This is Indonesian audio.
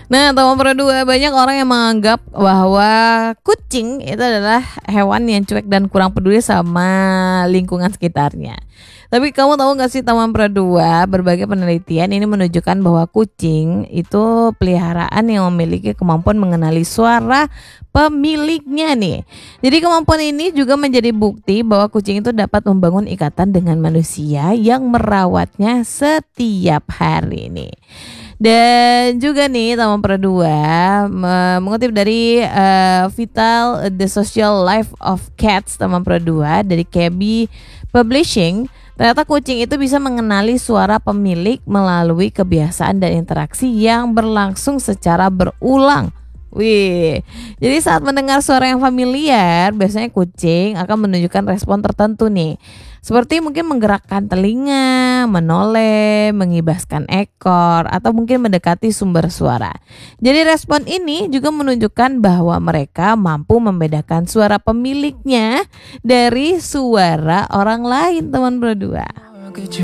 Nah, teman dua, banyak orang yang menganggap bahwa kucing itu adalah hewan yang cuek dan kurang peduli sama lingkungan sekitarnya. Tapi kamu tahu gak sih teman dua, berbagai penelitian ini menunjukkan bahwa kucing itu peliharaan yang memiliki kemampuan mengenali suara pemiliknya nih. Jadi kemampuan ini juga menjadi bukti bahwa kucing itu dapat membangun ikatan dengan manusia yang merawatnya setiap hari nih. Dan juga nih teman dua, mengutip dari Vital The Social Life of Cats teman dua dari KB Publishing, ternyata kucing itu bisa mengenali suara pemilik melalui kebiasaan dan interaksi yang berlangsung secara berulang. Wih, jadi saat mendengar suara yang familiar, biasanya kucing akan menunjukkan respon tertentu nih. Seperti mungkin menggerakkan telinga, menoleh, mengibaskan ekor, atau mungkin mendekati sumber suara. Jadi respon ini juga menunjukkan bahwa mereka mampu membedakan suara pemiliknya dari suara orang lain, teman berdua.